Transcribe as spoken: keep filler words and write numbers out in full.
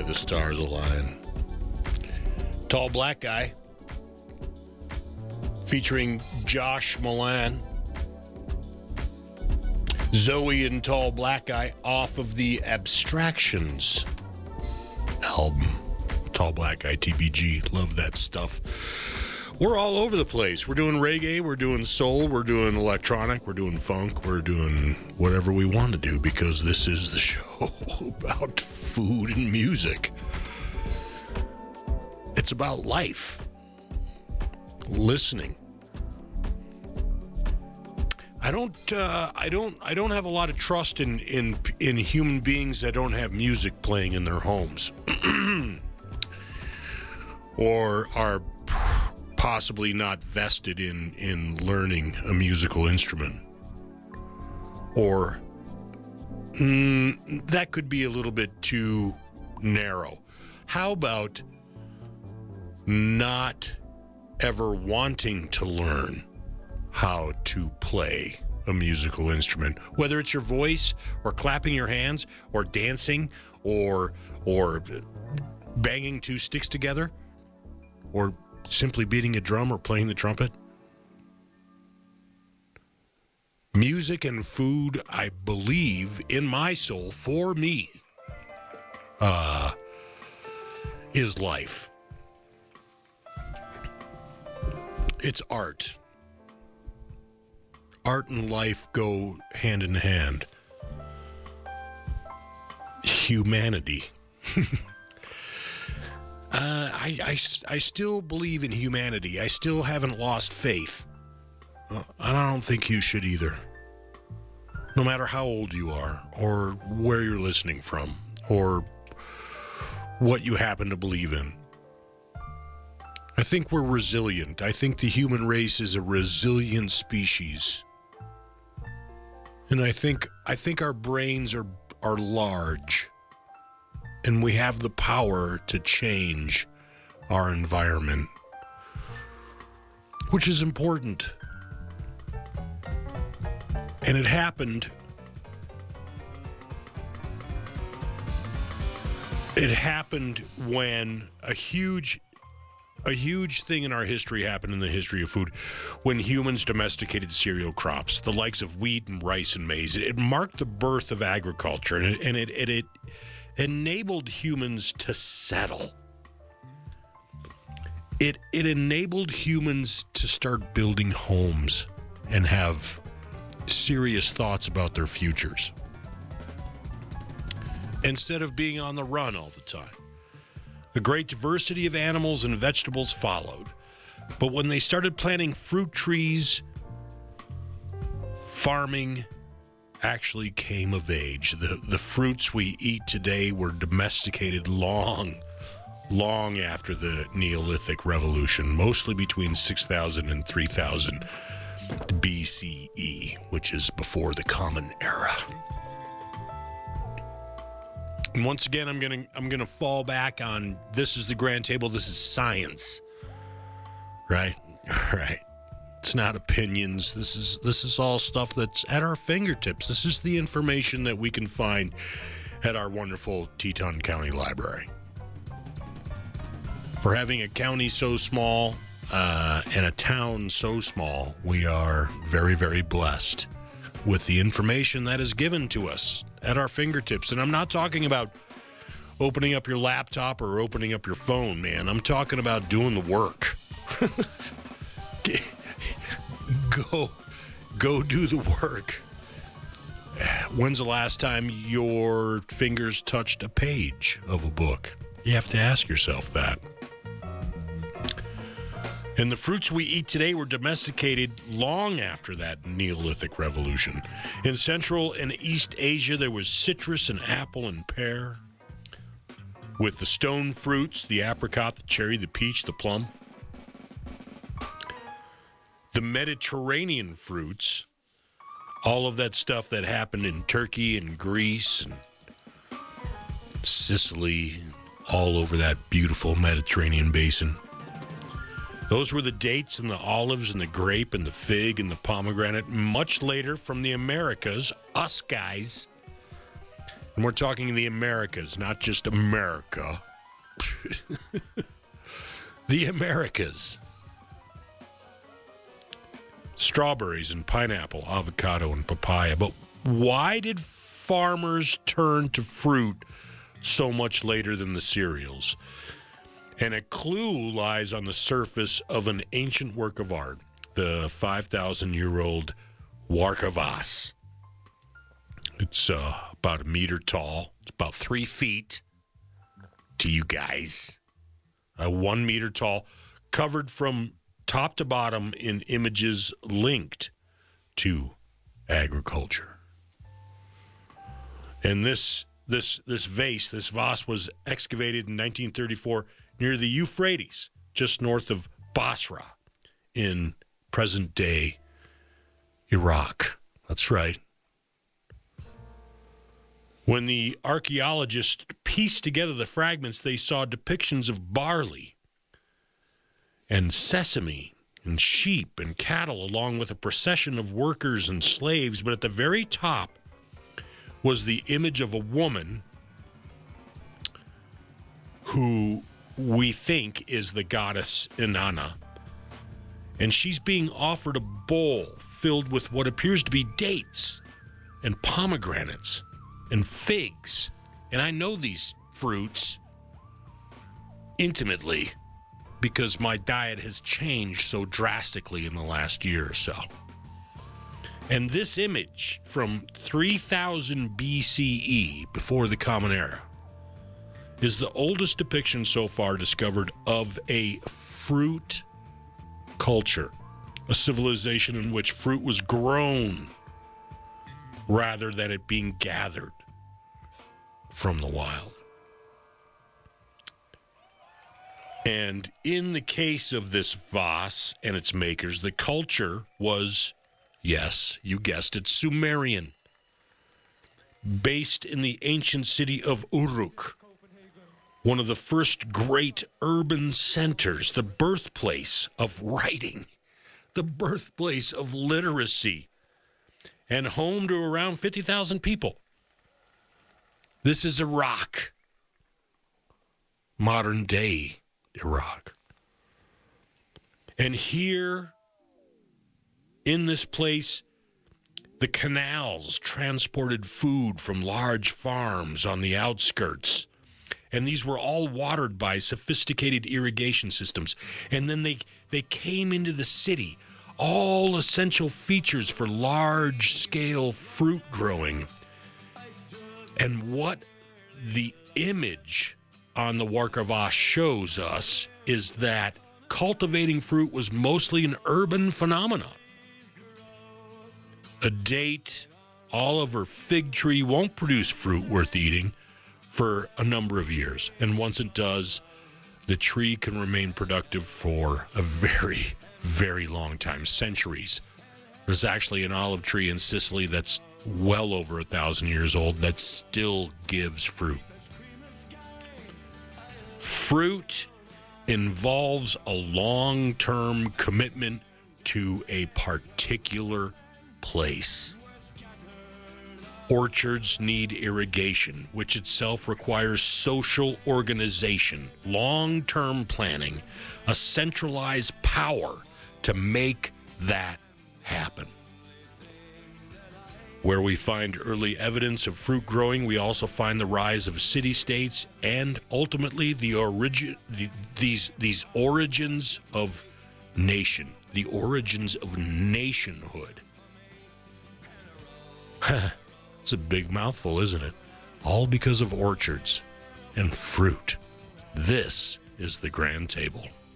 the stars align. Tall Black Guy, featuring Josh Milan. Zoe and Tall Black Guy off of the Abstractions album. Tall Black Guy, T B G. Love that stuff. We're all over the place. We're doing reggae, we're doing soul, we're doing electronic, we're doing funk, we're doing whatever we want to do because this is the show about food and music. It's about life. Listening. I don't uh, I don't I don't have a lot of trust in in in human beings that don't have music playing in their homes. Or are possibly not vested in, in learning a musical instrument. Or mm, that could be a little bit too narrow. How about not ever wanting to learn how to play a musical instrument, whether it's your voice or clapping your hands or dancing or or banging two sticks together? Or simply beating a drum or playing the trumpet? Music and food, I believe, in my soul, for me, uh, is life. It's art. Art and life go hand in hand. Humanity. Uh, I, I, I still believe in humanity. I still haven't lost faith. Uh, and I don't think you should either. No matter how old you are, or where you're listening from, or what you happen to believe in. I think we're resilient. I think the human race is a resilient species. And I think I think our brains are are large. And we have the power to change our environment, which is important. And it happened. It happened when a huge, a huge thing in our history happened in the history of food, when humans domesticated cereal crops, the likes of wheat and rice and maize. It marked the birth of agriculture, and it, and it, it, it enabled humans to settle. It it enabled humans to start building homes and have serious thoughts about their futures, instead of being on the run all the time. The great diversity of animals and vegetables followed. But when they started planting fruit trees, farming actually came of age. The the fruits we eat today were domesticated long, long after the Neolithic Revolution, mostly between six thousand and three thousand B C E, which is before the Common Era. And once again, I'm gonna I'm gonna fall back on this is the grand table, this is science. Right? Right. It's not opinions. This is this is all stuff that's at our fingertips. This is the information that we can find at our wonderful Teton County Library. For having a county so small uh, and a town so small, we are very, very blessed with the information that is given to us at our fingertips. And I'm not talking about opening up your laptop or opening up your phone, man. I'm talking about doing the work. Go, go do the work. When's the last time your fingers touched a page of a book? You have to ask yourself that. And the fruits we eat today were domesticated long after that Neolithic Revolution. In Central and East Asia, there was citrus and apple and pear. With the stone fruits, the apricot, the cherry, the peach, the plum. The Mediterranean fruits, all of that stuff that happened in Turkey and Greece and Sicily, all over that beautiful Mediterranean basin. Those were the dates and the olives and the grape and the fig and the pomegranate. Much later, from the Americas, us guys, And we're talking the Americas, not just America. The Americas. Strawberries and pineapple, avocado and papaya. But why did farmers turn to fruit so much later than the cereals? And a clue lies on the surface of an ancient work of art, the five thousand year old Wark of Vas. It's uh, about a meter tall. It's about three feet to you guys. Uh, one meter tall, covered from top to bottom in images linked to agriculture. And this this this vase, this vase, was excavated in nineteen thirty-four near the Euphrates, just north of Basra in present-day Iraq. That's right. When the archaeologists pieced together the fragments, they saw depictions of barley and sesame and sheep and cattle, along with a procession of workers and slaves. But at the very top was the image of a woman who we think is the goddess Inanna. And she's being offered a bowl filled with what appears to be dates and pomegranates and figs. And I know these fruits intimately because my diet has changed so drastically in the last year or so. And this image from three thousand B C E, before the Common Era, is the oldest depiction so far discovered of a fruit culture, a civilization in which fruit was grown rather than it being gathered from the wild. And in the case of this vase and its makers, the culture was, yes, you guessed it, Sumerian, based in the ancient city of Uruk, one of the first great urban centers, the birthplace of writing, the birthplace of literacy, and home to around fifty thousand people. This is Iraq, modern-day Iraq. And here, in this place, the canals transported food from large farms on the outskirts. And these were all watered by sophisticated irrigation systems. And then they, they came into the city, all essential features for large-scale fruit growing. And what the image on the Wark of Vas shows us is that cultivating fruit was mostly an urban phenomenon. A date, olive, or fig tree won't produce fruit worth eating for a number of years. And once it does, the tree can remain productive for a very, very long time, centuries. There's actually an olive tree in Sicily that's well over a thousand years old that still gives fruit. Fruit involves a long-term commitment to a particular place. Orchards need irrigation, which itself requires social organization, long-term planning, a centralized power to make that happen. Where we find early evidence of fruit growing, we also find the rise of city-states and ultimately the origin, the, these these origins of nation, the origins of nationhood. It's a big mouthful, isn't it? All because of orchards and fruit. This is the Grand Table.